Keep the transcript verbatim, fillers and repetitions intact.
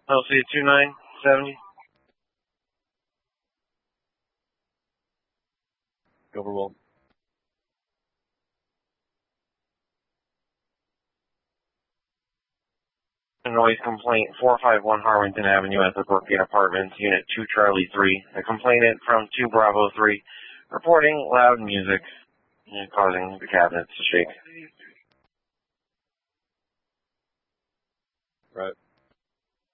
L C two nine seventy. Overwhelmed. Noise complaint, four five one Harwinton Avenue at the Brookgate Apartments, Unit two Charlie three. The complainant from two Bravo three, reporting loud music and causing the cabinets to shake. Right.